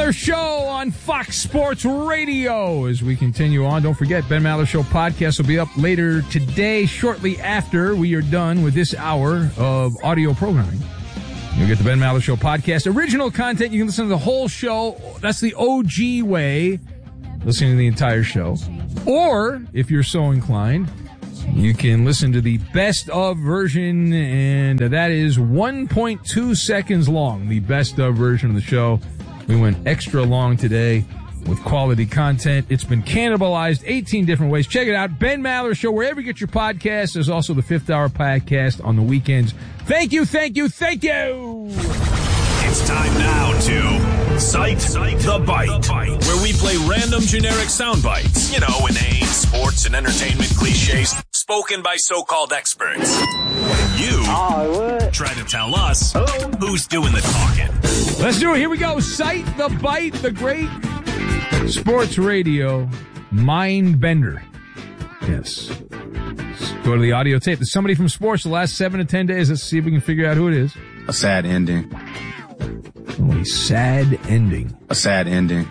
Maller Show on Fox Sports Radio. As we continue on, don't forget, Ben Maller Show podcast will be up later today, shortly after we are done with this hour of audio programming. You'll get the Ben Maller Show podcast. Original content, you can listen to the whole show. That's the OG way, listening to the entire show. Or, if you're so inclined, you can listen to the best of version, and that is 1.2 seconds long, the best of version of the show. We went extra long today with quality content. It's been cannibalized 18 different ways. Check it out. Ben Maller Show, wherever you get your podcasts. There's also the Fifth Hour podcast on the weekends. Thank you, thank you, thank you! It's time now to Cite the Bite, where we play random generic sound bites. You know, inane sports and entertainment cliches spoken by so-called experts. And you try to tell us who's doing the talking. Let's do it. Here we go. Cite the Bite, the great sports radio mind bender. Yes. Let's go to the audio tape. There's somebody from sports the last 7 to 10 days. Let's see if we can figure out who it is. A sad ending. Oh, a sad ending. A sad ending.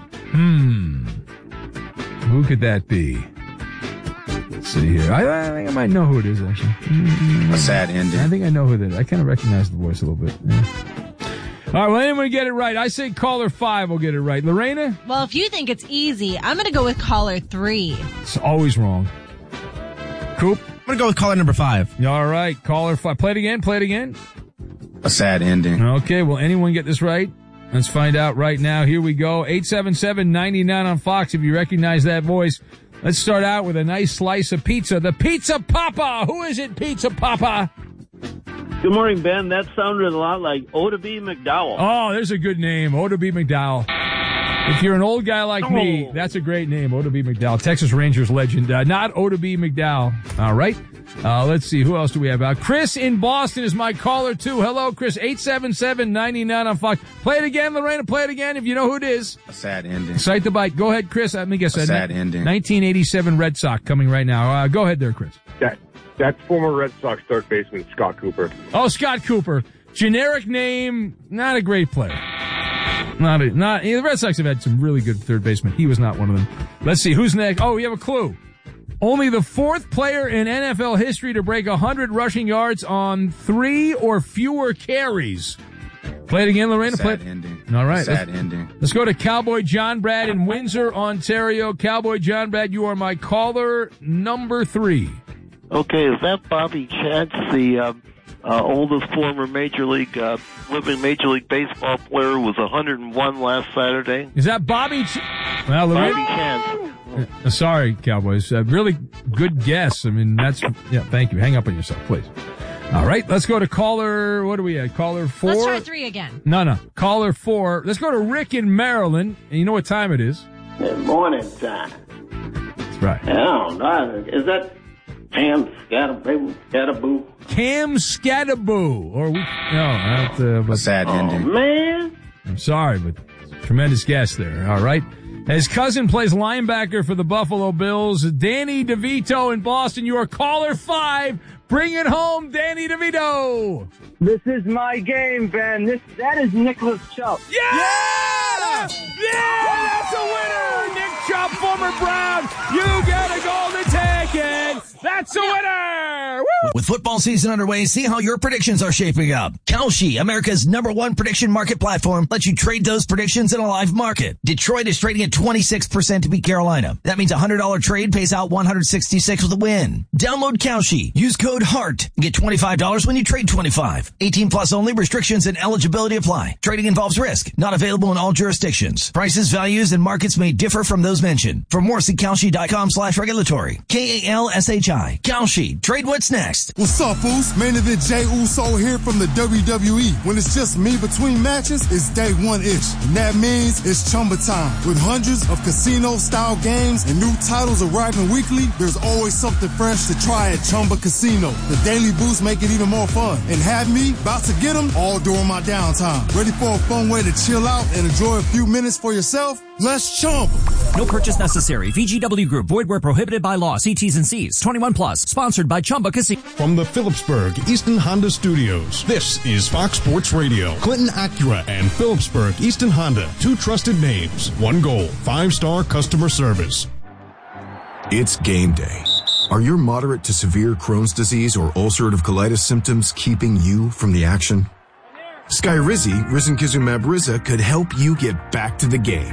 Who could that be? Let's see here. I think I might know who it is, actually. A sad ending. I think I know who it is. I kind of recognize the voice a little bit. Yeah. All right, well, anyone get it right? I say caller 5 will get it right. Lorena? Well, if you think it's easy, I'm going to go with caller 3. It's always wrong. Coop? I'm going to go with caller number 5. All right, caller 5. Play it again. A sad ending. Okay, will anyone get this right? Let's find out right now. Here we go. 877-99 on Fox if you recognize that voice. Let's start out with a nice slice of pizza. The Pizza Papa. Who is it, Pizza Papa? Good morning, Ben. That sounded a lot like Oda B. McDowell. Oh, there's a good name, Oda B. McDowell. If you're an old guy like me, that's a great name, Oda B. McDowell. Texas Rangers legend, not Oda B. McDowell. All right. Let's see. Who else do we have out? Chris in Boston is my caller, too. Hello, Chris. 877-99 on Fox. Play it again, Lorena. Play it again if you know who it is. A sad ending. Cite the Bite. Go ahead, Chris. Let me guess. A sad ending. 1987 Red Sox coming right now. Go ahead there, Chris. That's former Red Sox third baseman Scott Cooper. Oh, Scott Cooper. Generic name, not a great player. The Red Sox have had some really good third basemen. He was not one of them. Let's see. Who's next? Oh, we have a clue. Only the fourth player in NFL history to break 100 rushing yards on 3 or fewer carries. Play it again, Lorena. Sad ending. All right. Sad ending. Let's go to Cowboy John Brad in Windsor, Ontario. Cowboy John Brad, you are my caller number 3. Okay, is that Bobby Chance, the oldest former living Major League Baseball player, who was 101 last Saturday? Is that Bobby? Bobby Chance. Sorry, Cowboys. Really good guess. I mean, thank you. Hang up on yourself, please. All right, let's go to caller, what do we have? Caller 4? Let's try 3 again. No. Caller 4. Let's go to Rick in Maryland. And you know what time it is? Good morning time. That's right. I don't know. Is that Cam Scatterboo? Cam Scatterboo. Or a sad ending. Man. I'm sorry, but tremendous guess there. All right. His cousin plays linebacker for the Buffalo Bills. Danny DeVito in Boston. You are caller 5. Bring it home, Danny DeVito. This is my game, Ben. That is Nicholas Chubb. Yeah! That's a winner! Nick Chubb, former Brown. You get a golden ticket. That's a winner! Woo! With football season underway, see how your predictions are shaping up. Kalshi, America's #1 prediction market platform, lets you trade those predictions in a live market. Detroit is trading at 26% to beat Carolina. That means a $100 trade pays out $166 with a win. Download Kalshi. Use code HEART and get $25 when you trade 25. 18 plus only. Restrictions and eligibility apply. Trading involves risk. Not available in all jurisdictions. Prices, values, and markets may differ from those mentioned. For more, see Kalshi.com/regulatory. KALSHI. Kalshi. Trade what's next. What's up, fools? Main event Jey Uso here from the WWE. When it's just me between matches, it's day one-ish. And that means it's Chumba time. With hundreds of casino-style games and new titles arriving weekly, there's always something fresh to try at Chumba Casino. The daily boosts make it even more fun. And have me about to get them all during my downtime. Ready for a fun way to chill out and enjoy a few minutes for yourself? Let's Chumba. No purchase necessary. VGW Group. Void where prohibited by law. See T's and C's. 21 plus. Plus. Sponsored by Chumba Casino. From the Phillipsburg Easton Honda Studios, this is Fox Sports Radio. Clinton Acura and Phillipsburg Easton Honda, 2 trusted names, 1 goal, 5-star customer service. It's game day. Are your moderate to severe Crohn's disease or ulcerative colitis symptoms keeping you from the action? Skyrizi, risankizumab Riza, could help you get back to the game.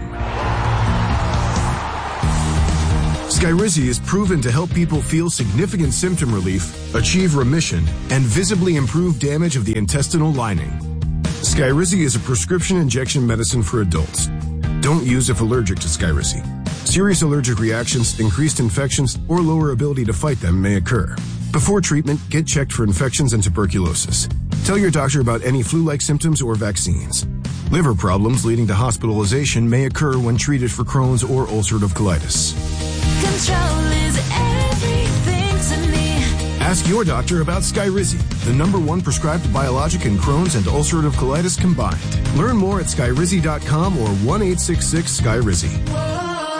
Skyrizi is proven to help people feel significant symptom relief, achieve remission, and visibly improve damage of the intestinal lining. Skyrizi is a prescription injection medicine for adults. Don't use if allergic to Skyrizi. Serious allergic reactions, increased infections, or lower ability to fight them may occur. Before treatment, get checked for infections and tuberculosis. Tell your doctor about any flu-like symptoms or vaccines. Liver problems leading to hospitalization may occur when treated for Crohn's or ulcerative colitis. Control is everything to me. Ask your doctor about Skyrizi, the #1 prescribed biologic in Crohn's and ulcerative colitis combined. Learn more at skyrizi.com or 1-866-SKYRIZI.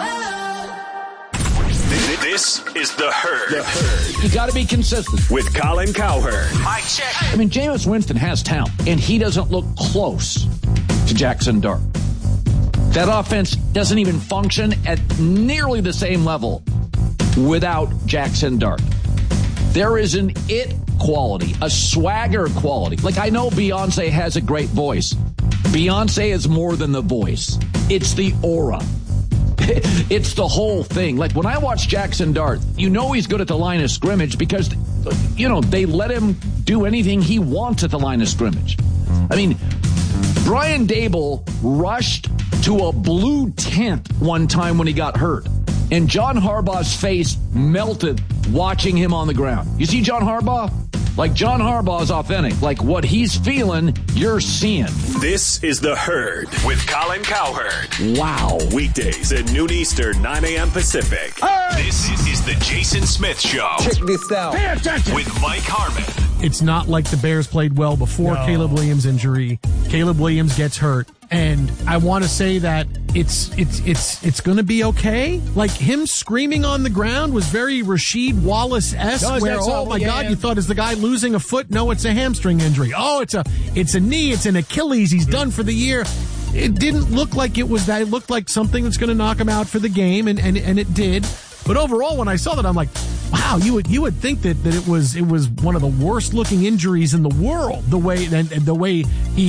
This is The Herd. The Herd. You got to be consistent. With Colin Cowherd. Mic check. I mean, Jameis Winston has talent, and he doesn't look close to Jackson Dart. That offense doesn't even function at nearly the same level without Jackson Dart. There is an it quality, a swagger quality. Like, I know Beyonce has a great voice. Beyonce is more than the voice. It's the aura. It's the whole thing. Like, when I watch Jackson Dart, you know he's good at the line of scrimmage because, you know, they let him do anything he wants at the line of scrimmage. I mean, Brian Dable rushed to a blue tent one time when he got hurt, and John Harbaugh's face melted watching him on the ground. You see John Harbaugh? Like, John Harbaugh is authentic. Like, what he's feeling, you're seeing. This is The Herd with Colin Cowherd. Wow. Weekdays at noon Eastern, 9 a.m. Pacific. Hey! This is the Jason Smith Show. Check this out. Pay attention. With Mike Harmon. It's not like the Bears played well before Caleb Williams' injury. Caleb Williams gets hurt. And I want to say that it's going to be okay. Like, him screaming on the ground was very Rasheed Wallace-esque, where, oh my God, you thought, is the guy losing a foot? No, it's a hamstring injury. Oh, it's a knee, it's an Achilles, he's done for the year. It didn't look like it was that. It looked like something that's going to knock him out for the game, and it did. But overall, when I saw that, I'm like, wow, you would think that it was one of the worst looking injuries in the world. The way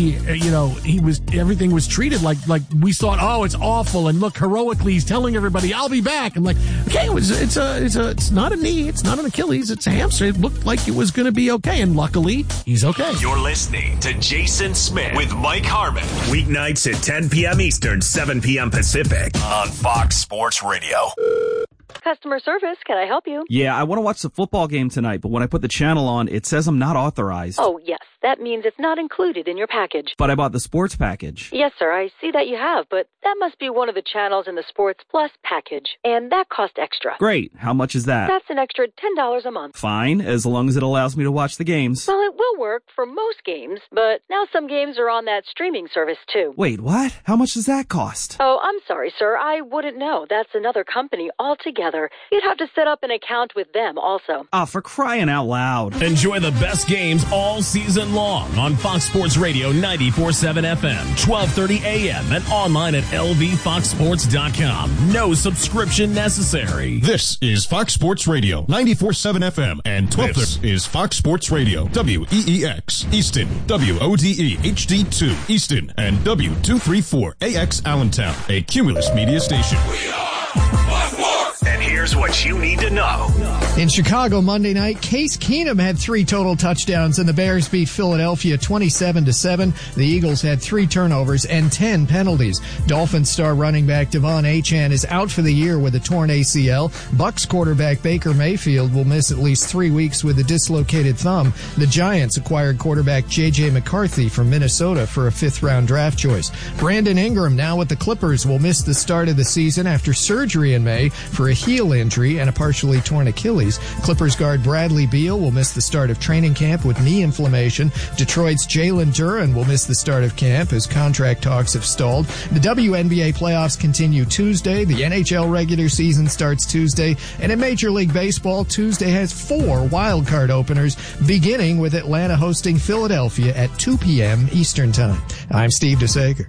he was, everything was treated like we thought, oh, it's awful, and look, heroically he's telling everybody, I'll be back. I'm like, okay, it's not a knee, it's not an Achilles, it's a hamstring. It looked like it was going to be okay, and luckily he's okay. You're listening to Jason Smith with Mike Harmon. Weeknights at 10 p.m. Eastern, 7 p.m. Pacific on Fox Sports Radio. Customer service, can I help you? Yeah, I want to watch the football game tonight, but when I put the channel on, it says I'm not authorized. Oh, yes. That means it's not included in your package. But I bought the sports package. Yes, sir, I see that you have, but that must be one of the channels in the Sports Plus package, and that costs extra. Great. How much is that? That's an extra $10 a month. Fine, as long as it allows me to watch the games. Well, it will work for most games, but now some games are on that streaming service, too. Wait, what? How much does that cost? Oh, I'm sorry, sir. I wouldn't know. That's another company altogether. You'd have to set up an account with them also. Ah, for crying out loud. Enjoy the best games all season long on Fox Sports Radio 94.7 FM, 12:30 a.m. and online at lvfoxsports.com. No subscription necessary. This is Fox Sports Radio 94.7 FM and 12:30. This is Fox Sports Radio WEEX Easton, WODE HD2 Easton, and W234AX Allentown, a Cumulus media station. We are Fox Sports. And here's what you need to know. In Chicago Monday night, Case Keenum had 3 total touchdowns, and the Bears beat Philadelphia 27-7. The Eagles had 3 turnovers and 10 penalties. Dolphins star running back Devon Achane is out for the year with a torn ACL. Bucs quarterback Baker Mayfield will miss at least 3 weeks with a dislocated thumb. The Giants acquired quarterback J.J. McCarthy from Minnesota for a 5th-round draft choice. Brandon Ingram, now with the Clippers, will miss the start of the season after surgery in May for a heel heel injury and a partially torn Achilles. Clippers guard Bradley Beal will miss the start of training camp with knee inflammation. Detroit's Jalen Duren will miss the start of camp as contract talks have stalled. The WNBA playoffs continue Tuesday. The NHL regular season starts Tuesday. And in Major League Baseball, Tuesday has 4 wild card openers, beginning with Atlanta hosting Philadelphia at 2 p.m. Eastern Time. I'm Steve DeSager.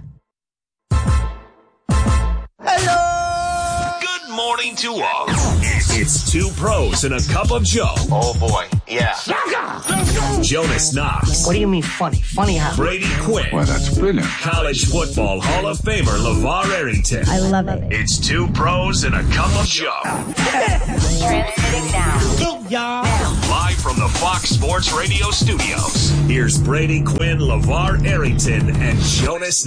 Good morning to all. It's 2 pros and a cup of Joe. Oh boy, yeah. Jonas Knox. What do you mean funny? Funny how? Brady Quinn. Well, that's brilliant. College football Hall of Famer LeVar Arrington. I love it. It's 2 pros and a cup of Joe. Transmitting now. Live from the Fox Sports Radio studios. Here's Brady Quinn, LeVar Arrington, and Jonas